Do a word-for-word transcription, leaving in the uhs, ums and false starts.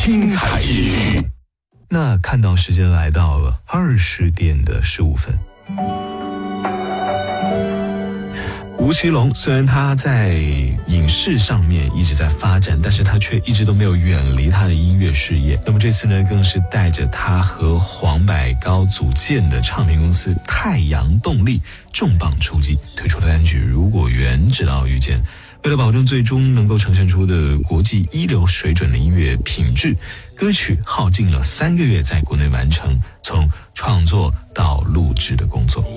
精彩继续。 那看到时间来到了二十点的十五分。吴奇隆虽然他在影视上面一直在发展，但是他却一直都没有远离他的音乐事业。那么这次呢，更是带着他和黄百高组建的唱片公司太阳动力重磅出击，推出了单曲《如果缘直到遇见》。为了保证最终能够呈现出的国际一流水准的音乐品质，歌曲耗尽了三个月在国内完成从创作到录制的工作。